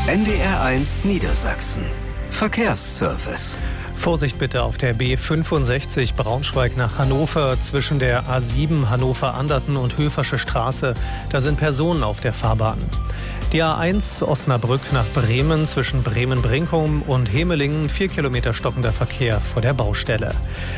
NDR1 Niedersachsen. Verkehrsservice. Vorsicht bitte auf der B65 Braunschweig nach Hannover zwischen der A7 Hannover-Anderten und Höfersche Straße. Da sind Personen auf der Fahrbahn. Die A1 Osnabrück nach Bremen zwischen Bremen-Brinkum und Hemelingen 4 Kilometer stockender Verkehr vor der Baustelle.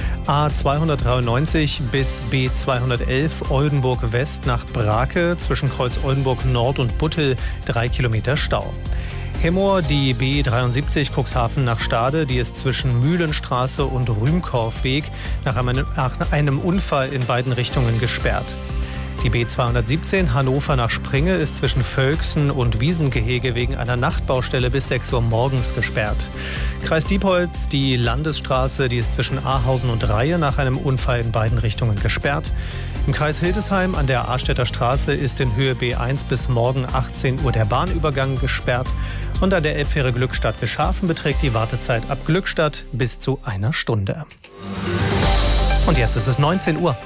A293 bis B211 Oldenburg West nach Brake zwischen Kreuz Oldenburg Nord und Buttel 3 Kilometer Stau. Hemmoor, die B73 Cuxhaven nach Stade, die ist zwischen Mühlenstraße und Rühmkorffweg nach einem Unfall in beiden Richtungen gesperrt. Die B217 Hannover nach Springe ist zwischen Völksen und Wiesengehege wegen einer Nachtbaustelle bis 6 Uhr morgens gesperrt. Kreis Diepholz, die Landesstraße, die ist zwischen Ahausen und Reihe nach einem Unfall in beiden Richtungen gesperrt. Im Kreis Hildesheim an der Ahrstädter Straße ist in Höhe B1 bis morgen 18 Uhr der Bahnübergang gesperrt. Und an der Elbfähre Glückstadt-Wischhafen beträgt die Wartezeit ab Glückstadt bis zu 1 Stunde. Und jetzt ist es 19 Uhr.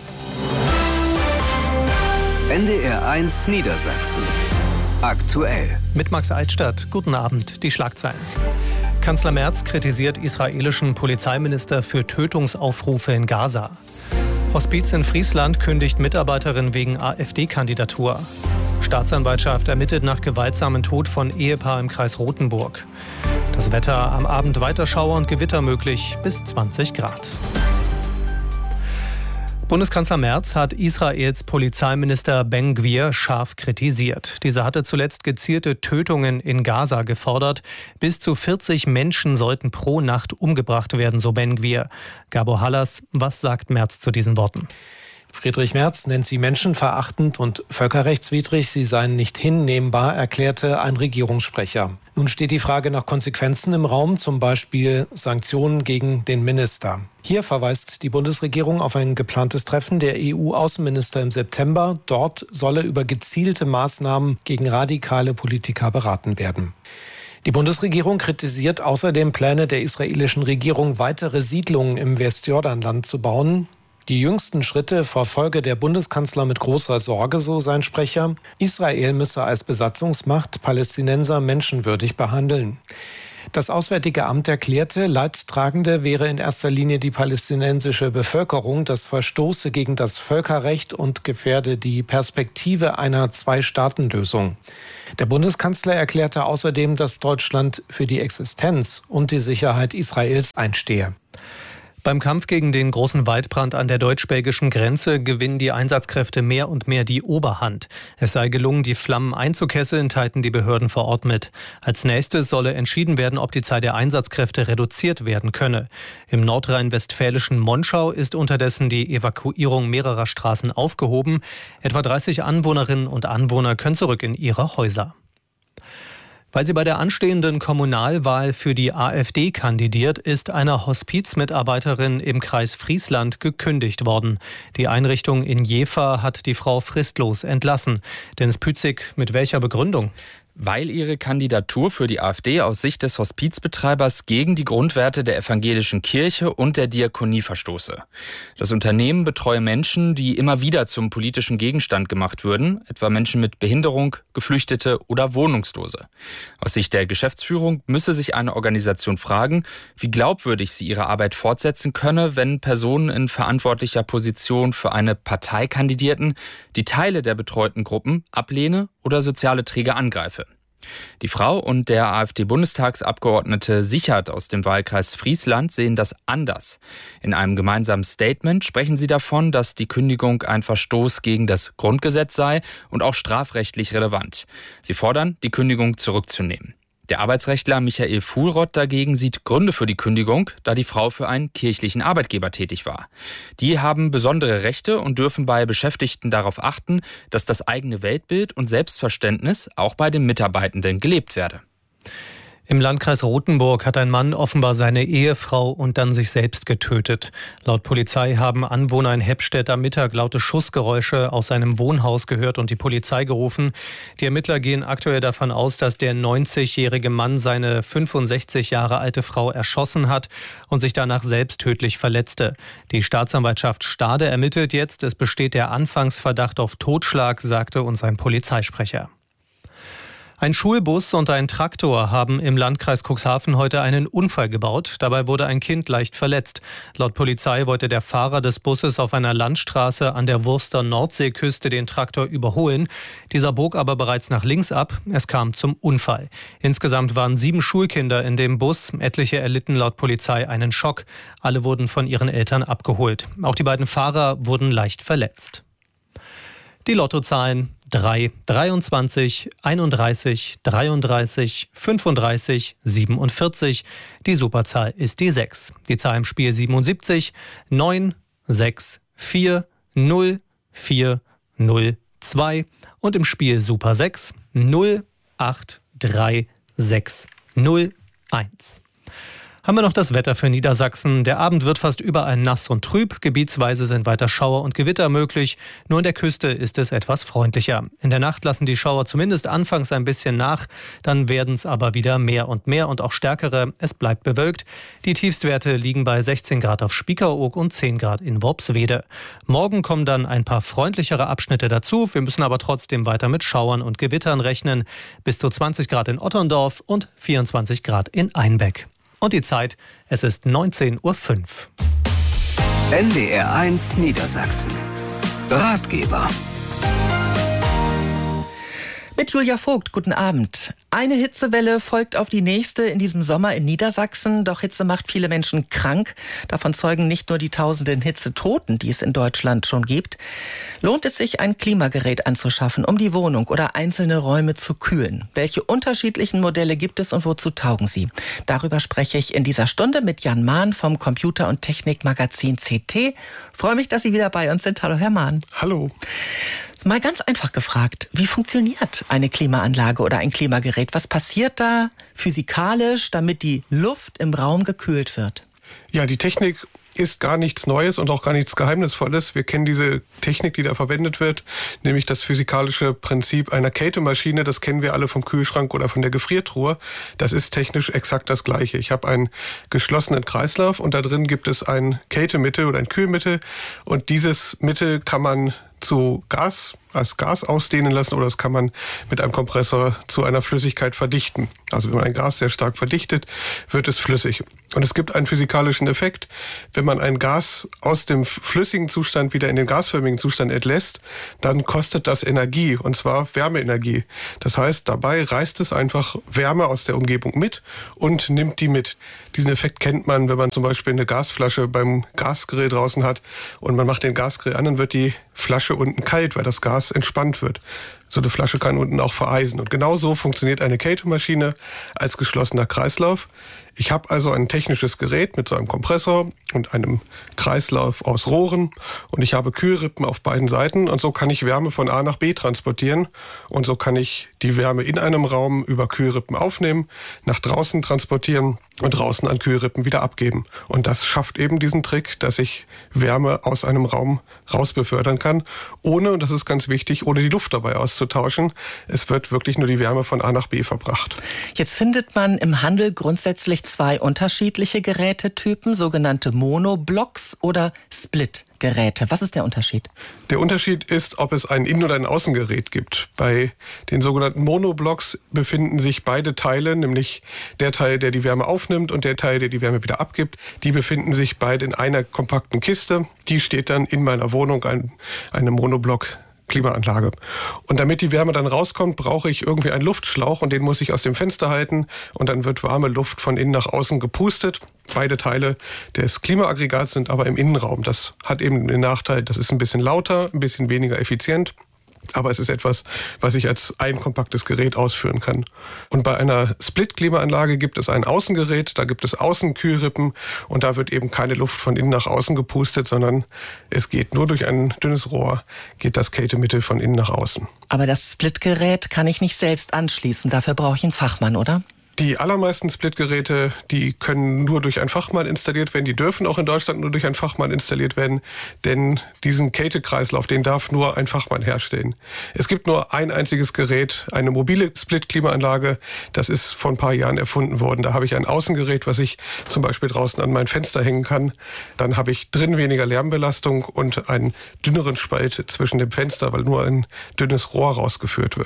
NDR1 Niedersachsen. Aktuell. Mit Max Altstadt. Guten Abend. Die Schlagzeilen. Kanzler Merz kritisiert israelischen Polizeiminister für Tötungsaufrufe in Gaza. Hospiz in Friesland kündigt Mitarbeiterin wegen AfD-Kandidatur. Staatsanwaltschaft ermittelt nach gewaltsamen Tod von Ehepaar im Kreis Rothenburg. Das Wetter: am Abend weiter Schauer und Gewitter möglich bis 20 Grad. Bundeskanzler Merz hat Israels Polizeiminister Ben-Gvir scharf kritisiert. Dieser hatte zuletzt gezielte Tötungen in Gaza gefordert. Bis zu 40 Menschen sollten pro Nacht umgebracht werden, so Ben-Gvir. Gabor Hallas, was sagt Merz zu diesen Worten? Friedrich Merz nennt sie menschenverachtend und völkerrechtswidrig. Sie seien nicht hinnehmbar, erklärte ein Regierungssprecher. Nun steht die Frage nach Konsequenzen im Raum, zum Beispiel Sanktionen gegen den Minister. Hier verweist die Bundesregierung auf ein geplantes Treffen der EU-Außenminister im September. Dort solle über gezielte Maßnahmen gegen radikale Politiker beraten werden. Die Bundesregierung kritisiert außerdem Pläne der israelischen Regierung, weitere Siedlungen im Westjordanland zu bauen. Die jüngsten Schritte verfolge der Bundeskanzler mit großer Sorge, so sein Sprecher. Israel müsse als Besatzungsmacht Palästinenser menschenwürdig behandeln. Das Auswärtige Amt erklärte, Leidtragende wäre in erster Linie die palästinensische Bevölkerung. Das verstoße gegen das Völkerrecht und gefährde die Perspektive einer Zwei-Staaten-Lösung. Der Bundeskanzler erklärte außerdem, dass Deutschland für die Existenz und die Sicherheit Israels einstehe. Beim Kampf gegen den großen Waldbrand an der deutsch-belgischen Grenze gewinnen die Einsatzkräfte mehr und mehr die Oberhand. Es sei gelungen, die Flammen einzukesseln, teilten die Behörden vor Ort mit. Als nächstes solle entschieden werden, ob die Zahl der Einsatzkräfte reduziert werden könne. Im nordrhein-westfälischen Monschau ist unterdessen die Evakuierung mehrerer Straßen aufgehoben. Etwa 30 Anwohnerinnen und Anwohner können zurück in ihre Häuser. Weil sie bei der anstehenden Kommunalwahl für die AfD kandidiert, ist einer Hospizmitarbeiterin im Kreis Friesland gekündigt worden. Die Einrichtung in Jever hat die Frau fristlos entlassen. Dennis Pützig, mit welcher Begründung? Weil ihre Kandidatur für die AfD aus Sicht des Hospizbetreibers gegen die Grundwerte der evangelischen Kirche und der Diakonie verstoße. Das Unternehmen betreue Menschen, die immer wieder zum politischen Gegenstand gemacht würden, etwa Menschen mit Behinderung, Geflüchtete oder Wohnungslose. Aus Sicht der Geschäftsführung müsse sich eine Organisation fragen, wie glaubwürdig sie ihre Arbeit fortsetzen könne, wenn Personen in verantwortlicher Position für eine Partei kandidierten, die Teile der betreuten Gruppen ablehne oder soziale Träger angreife. Die Frau und der AfD-Bundestagsabgeordnete Sichert aus dem Wahlkreis Friesland sehen das anders. In einem gemeinsamen Statement sprechen sie davon, dass die Kündigung ein Verstoß gegen das Grundgesetz sei und auch strafrechtlich relevant. Sie fordern, die Kündigung zurückzunehmen. Der Arbeitsrechtler Michael Fuhlrott dagegen sieht Gründe für die Kündigung, da die Frau für einen kirchlichen Arbeitgeber tätig war. Die haben besondere Rechte und dürfen bei Beschäftigten darauf achten, dass das eigene Weltbild und Selbstverständnis auch bei den Mitarbeitenden gelebt werde. Im Landkreis Rothenburg hat ein Mann offenbar seine Ehefrau und dann sich selbst getötet. Laut Polizei haben Anwohner in Heppstedt am Mittag laute Schussgeräusche aus seinem Wohnhaus gehört und die Polizei gerufen. Die Ermittler gehen aktuell davon aus, dass der 90-jährige Mann seine 65 Jahre alte Frau erschossen hat und sich danach selbst tödlich verletzte. Die Staatsanwaltschaft Stade ermittelt jetzt. Es besteht der Anfangsverdacht auf Totschlag, sagte uns ein Polizeisprecher. Ein Schulbus und ein Traktor haben im Landkreis Cuxhaven heute einen Unfall gebaut. Dabei wurde ein Kind leicht verletzt. Laut Polizei wollte der Fahrer des Busses auf einer Landstraße an der Wurster Nordseeküste den Traktor überholen. Dieser bog aber bereits nach links ab. Es kam zum Unfall. Insgesamt waren 7 Schulkinder in dem Bus. Etliche erlitten laut Polizei einen Schock. Alle wurden von ihren Eltern abgeholt. Auch die beiden Fahrer wurden leicht verletzt. Die Lottozahlen 3, 23, 31, 33, 35, 47. Die Superzahl ist die 6. Die Zahl im Spiel 77, 9, 6, 4, 0, 4, 0, 2. Und im Spiel Super 6, 0, 8, 3, 6, 0, 1. Haben wir noch das Wetter für Niedersachsen. Der Abend wird fast überall nass und trüb. Gebietsweise sind weiter Schauer und Gewitter möglich. Nur an der Küste ist es etwas freundlicher. In der Nacht lassen die Schauer zumindest anfangs ein bisschen nach. Dann werden es aber wieder mehr und auch stärkere. Es bleibt bewölkt. Die Tiefstwerte liegen bei 16 Grad auf Spiekeroog und 10 Grad in Worpswede. Morgen kommen dann ein paar freundlichere Abschnitte dazu. Wir müssen aber trotzdem weiter mit Schauern und Gewittern rechnen. Bis zu 20 Grad in Otterndorf und 24 Grad in Einbeck. Und die Zeit, es ist 19:05 Uhr. NDR 1 Niedersachsen. Ratgeber. Mit Julia Vogt, guten Abend. Eine Hitzewelle folgt auf die nächste in diesem Sommer in Niedersachsen. Doch Hitze macht viele Menschen krank. Davon zeugen nicht nur die tausenden Hitzetoten, die es in Deutschland schon gibt. Lohnt es sich, ein Klimagerät anzuschaffen, um die Wohnung oder einzelne Räume zu kühlen? Welche unterschiedlichen Modelle gibt es und wozu taugen sie? Darüber spreche ich in dieser Stunde mit Jan Mahn vom Computer- und Technikmagazin CT. Freue mich, dass Sie wieder bei uns sind. Hallo, Herr Mahn. Hallo. Mal ganz einfach gefragt, wie funktioniert eine Klimaanlage oder ein Klimagerät? Was passiert da physikalisch, damit die Luft im Raum gekühlt wird? Ja, die Technik ist gar nichts Neues und auch gar nichts Geheimnisvolles. Wir kennen diese Technik, die da verwendet wird, nämlich das physikalische Prinzip einer Kältemaschine. Das kennen wir alle vom Kühlschrank oder von der Gefriertruhe. Das ist technisch exakt das Gleiche. Ich habe einen geschlossenen Kreislauf und da drin gibt es ein Kältemittel oder ein Kühlmittel. Und dieses Mittel kann man als Gas ausdehnen lassen oder das kann man mit einem Kompressor zu einer Flüssigkeit verdichten. Also wenn man ein Gas sehr stark verdichtet, wird es flüssig. Und es gibt einen physikalischen Effekt. Wenn man ein Gas aus dem flüssigen Zustand wieder in den gasförmigen Zustand entlässt, dann kostet das Energie, und zwar Wärmeenergie. Das heißt, dabei reißt es einfach Wärme aus der Umgebung mit und nimmt die mit. Diesen Effekt kennt man, wenn man zum Beispiel eine Gasflasche beim Gasgrill draußen hat und man macht den Gasgrill an, dann wird die Flasche unten kalt, weil das Gas entspannt wird. So eine Flasche kann unten auch vereisen. Und genau so funktioniert eine Kältemaschine als geschlossener Kreislauf. Ich habe also ein technisches Gerät mit so einem Kompressor und einem Kreislauf aus Rohren und ich habe Kühlrippen auf beiden Seiten und so kann ich Wärme von A nach B transportieren und so kann ich die Wärme in einem Raum über Kühlrippen aufnehmen, nach draußen transportieren und draußen an Kühlrippen wieder abgeben. Und das schafft eben diesen Trick, dass ich Wärme aus einem Raum rausbefördern kann, ohne, und das ist ganz wichtig, ohne die Luft dabei auszutauschen. Es wird wirklich nur die Wärme von A nach B verbracht. Jetzt findet man im Handel grundsätzlich 2 unterschiedliche Gerätetypen, sogenannte Monoblocks oder Split-Geräte. Was ist der Unterschied? Der Unterschied ist, ob es ein Innen- oder ein Außengerät gibt. Bei den sogenannten Monoblocks befinden sich beide Teile, nämlich der Teil, der die Wärme aufnimmt und der Teil, der die Wärme wieder abgibt. Die befinden sich beide in einer kompakten Kiste. Die steht dann in meiner Wohnung, eine Monoblock Klimaanlage. Und damit die Wärme dann rauskommt, brauche ich irgendwie einen Luftschlauch und den muss ich aus dem Fenster halten und dann wird warme Luft von innen nach außen gepustet. Beide Teile des Klimaaggregats sind aber im Innenraum. Das hat eben den Nachteil, das ist ein bisschen lauter, ein bisschen weniger effizient. Aber es ist etwas, was ich als ein kompaktes Gerät ausführen kann. Und bei einer Split-Klimaanlage gibt es ein Außengerät, da gibt es Außenkühlrippen und da wird eben keine Luft von innen nach außen gepustet, sondern es geht nur durch ein dünnes Rohr, geht das Kältemittel von innen nach außen. Aber das Split-Gerät kann ich nicht selbst anschließen, dafür brauche ich einen Fachmann, oder? Die allermeisten Split-Geräte, die können nur durch einen Fachmann installiert werden. Die dürfen auch in Deutschland nur durch einen Fachmann installiert werden, denn diesen Kältekreislauf, den darf nur ein Fachmann herstellen. Es gibt nur ein einziges Gerät, eine mobile Split-Klimaanlage. Das ist vor ein paar Jahren erfunden worden. Da habe ich ein Außengerät, was ich zum Beispiel draußen an mein Fenster hängen kann. Dann habe ich drin weniger Lärmbelastung und einen dünneren Spalt zwischen dem Fenster, weil nur ein dünnes Rohr rausgeführt wird.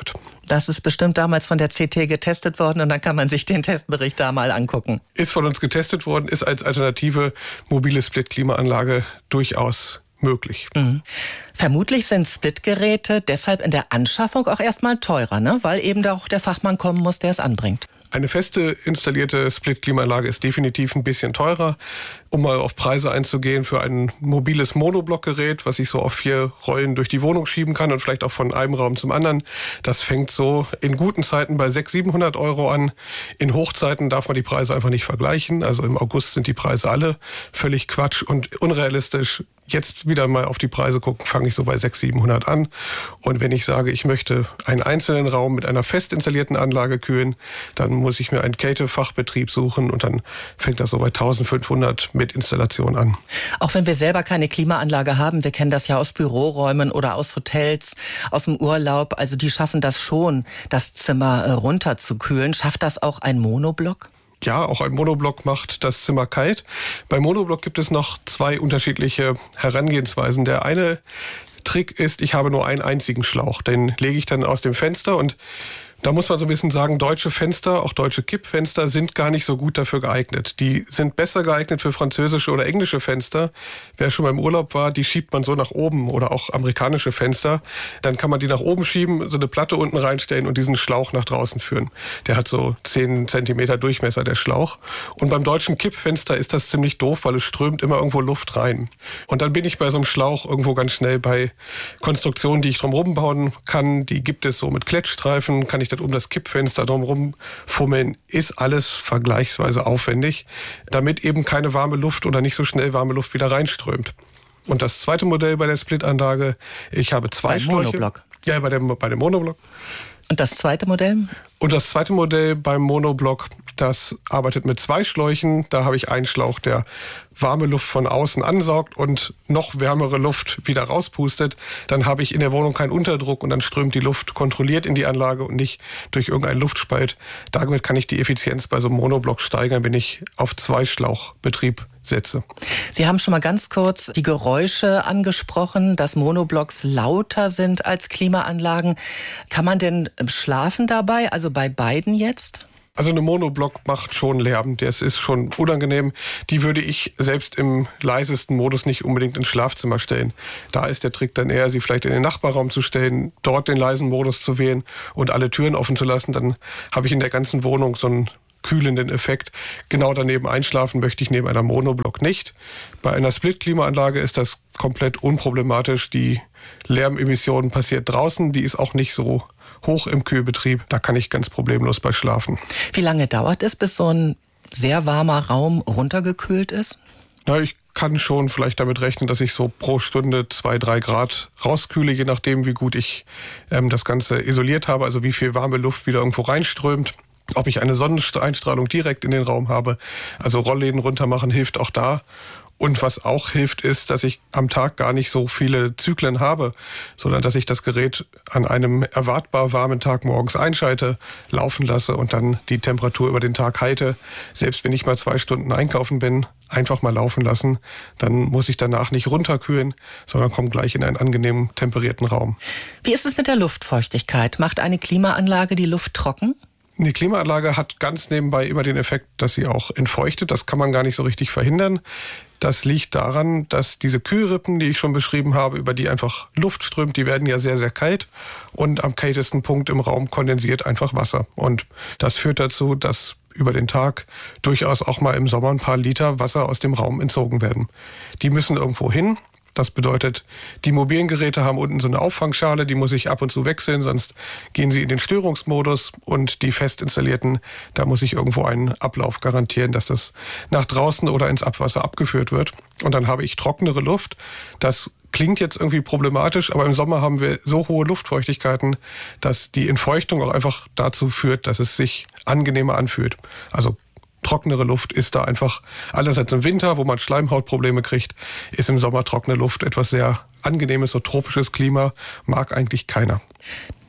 Das ist bestimmt damals von der CT getestet worden und dann kann man sich den Testbericht da mal angucken. Ist von uns getestet worden, ist als alternative mobile Split-Klimaanlage durchaus möglich. Mhm. Vermutlich sind Split-Geräte deshalb in der Anschaffung auch erstmal teurer, ne? Weil eben da auch der Fachmann kommen muss, der es anbringt. Eine feste installierte Split-Klimaanlage ist definitiv ein bisschen teurer. Um mal auf Preise einzugehen, für ein mobiles Monoblockgerät, was ich so auf 4 Rollen durch die Wohnung schieben kann und vielleicht auch von einem Raum zum anderen, das fängt so in guten Zeiten bei 600-700 € an. In Hochzeiten darf man die Preise einfach nicht vergleichen. Also im August sind die Preise alle völlig Quatsch und unrealistisch. Jetzt wieder mal auf die Preise gucken, fange ich so bei 600-700 an. Und wenn ich sage, ich möchte einen einzelnen Raum mit einer fest installierten Anlage kühlen, dann muss ich mir einen Kältefachbetrieb suchen und dann fängt das so bei 1500 mit Installation an. Auch wenn wir selber keine Klimaanlage haben, wir kennen das ja aus Büroräumen oder aus Hotels, aus dem Urlaub, also die schaffen das schon, das Zimmer runterzukühlen. Schafft das auch ein Monoblock? Ja, auch ein Monoblock macht das Zimmer kalt. Beim Monoblock gibt es noch 2 unterschiedliche Herangehensweisen. Der eine Trick ist, ich habe nur einen einzigen Schlauch. Den lege ich dann aus dem Fenster und da muss man so ein bisschen sagen, deutsche Fenster, auch deutsche Kippfenster, sind gar nicht so gut dafür geeignet. Die sind besser geeignet für französische oder englische Fenster. Wer schon mal im Urlaub war, die schiebt man so nach oben oder auch amerikanische Fenster. Dann kann man die nach oben schieben, so eine Platte unten reinstellen und diesen Schlauch nach draußen führen. Der hat so 10 Zentimeter Durchmesser, der Schlauch. Und beim deutschen Kippfenster ist das ziemlich doof, weil es strömt immer irgendwo Luft rein. Und dann bin ich bei so einem Schlauch irgendwo ganz schnell bei Konstruktionen, die ich drumherum bauen kann. Die gibt es so mit Klettstreifen, kann ich dann um das Kippfenster drumherum fummeln, ist alles vergleichsweise aufwendig, damit eben keine warme Luft oder nicht so schnell warme Luft wieder reinströmt. Und das zweite Modell bei der Split-Anlage, ich habe 2 Schläuche. Monoblock. Ja, bei dem Monoblock. Und das zweite Modell? Und das zweite Modell beim Monoblock, das arbeitet mit 2 Schläuchen. Da habe ich einen Schlauch, der warme Luft von außen ansaugt und noch wärmere Luft wieder rauspustet. Dann habe ich in der Wohnung keinen Unterdruck und dann strömt die Luft kontrolliert in die Anlage und nicht durch irgendeinen Luftspalt. Damit kann ich die Effizienz bei so einem Monoblock steigern, wenn ich auf 2-Schlauchbetrieb setze. Sie haben schon mal ganz kurz die Geräusche angesprochen, dass Monoblocks lauter sind als Klimaanlagen. Kann man denn schlafen dabei, also bei beiden jetzt? Also eine Monoblock macht schon Lärm, das ist schon unangenehm. Die würde ich selbst im leisesten Modus nicht unbedingt ins Schlafzimmer stellen. Da ist der Trick dann eher, sie vielleicht in den Nachbarraum zu stellen, dort den leisen Modus zu wählen und alle Türen offen zu lassen. Dann habe ich in der ganzen Wohnung so einen kühlenden Effekt. Genau daneben einschlafen möchte ich neben einer Monoblock nicht. Bei einer Split-Klimaanlage ist das komplett unproblematisch. Die Lärmemission passiert draußen, die ist auch nicht so hoch im Kühlbetrieb. Da kann ich ganz problemlos bei schlafen. Wie lange dauert es, bis so ein sehr warmer Raum runtergekühlt ist? Na, ich kann schon vielleicht damit rechnen, dass ich so pro Stunde 2-3 Grad rauskühle, je nachdem, wie gut ich das Ganze isoliert habe, also wie viel warme Luft wieder irgendwo reinströmt. Ob ich eine Sonneneinstrahlung direkt in den Raum habe. Also Rollläden runtermachen hilft auch da. Und was auch hilft, ist, dass ich am Tag gar nicht so viele Zyklen habe, sondern dass ich das Gerät an einem erwartbar warmen Tag morgens einschalte, laufen lasse und dann die Temperatur über den Tag halte. Selbst wenn ich mal 2 Stunden einkaufen bin, einfach mal laufen lassen. Dann muss ich danach nicht runterkühlen, sondern komme gleich in einen angenehmen temperierten Raum. Wie ist es mit der Luftfeuchtigkeit? Macht eine Klimaanlage die Luft trocken? Die Klimaanlage hat ganz nebenbei immer den Effekt, dass sie auch entfeuchtet. Das kann man gar nicht so richtig verhindern. Das liegt daran, dass diese Kühlrippen, die ich schon beschrieben habe, über die einfach Luft strömt, die werden ja sehr, sehr kalt. Und am kältesten Punkt im Raum kondensiert einfach Wasser. Und das führt dazu, dass über den Tag durchaus auch mal im Sommer ein paar Liter Wasser aus dem Raum entzogen werden. Die müssen irgendwo hin. Das bedeutet, die mobilen Geräte haben unten so eine Auffangschale, die muss ich ab und zu wechseln, sonst gehen sie in den Störungsmodus. Und die fest installierten, da muss ich irgendwo einen Ablauf garantieren, dass das nach draußen oder ins Abwasser abgeführt wird. Und dann habe ich trockenere Luft. Das klingt jetzt irgendwie problematisch, aber im Sommer haben wir so hohe Luftfeuchtigkeiten, dass die Entfeuchtung auch einfach dazu führt, dass es sich angenehmer anfühlt. Also trockenere Luft ist da einfach, anders als im Winter, wo man Schleimhautprobleme kriegt, ist im Sommer trockene Luft etwas sehr Angenehmes, so tropisches Klima mag eigentlich keiner.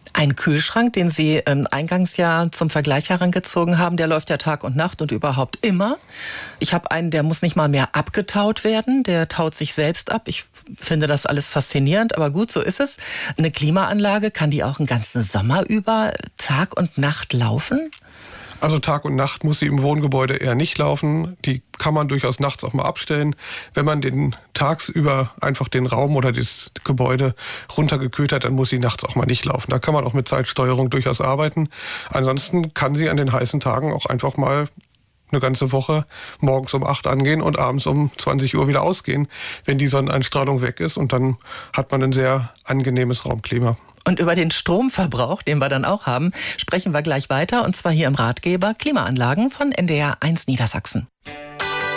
Ein Kühlschrank, den Sie eingangs ja zum Vergleich herangezogen haben, der läuft ja Tag und Nacht und überhaupt immer. Ich habe einen, der muss nicht mal mehr abgetaut werden, der taut sich selbst ab. Ich finde das alles faszinierend, aber gut, so ist es. Eine Klimaanlage, kann die auch einen ganzen Sommer über Tag und Nacht laufen? Also Tag und Nacht muss sie im Wohngebäude eher nicht laufen. Die kann man durchaus nachts auch mal abstellen. Wenn man den tagsüber einfach den Raum oder das Gebäude runtergekühlt hat, dann muss sie nachts auch mal nicht laufen. Da kann man auch mit Zeitsteuerung durchaus arbeiten. Ansonsten kann sie an den heißen Tagen auch einfach mal eine ganze Woche morgens um 8 angehen und abends um 20 Uhr wieder ausgehen, wenn die Sonneneinstrahlung weg ist. Und dann hat man ein sehr angenehmes Raumklima. Und über den Stromverbrauch, den wir dann auch haben, sprechen wir gleich weiter. Und zwar hier im Ratgeber Klimaanlagen von NDR 1 Niedersachsen.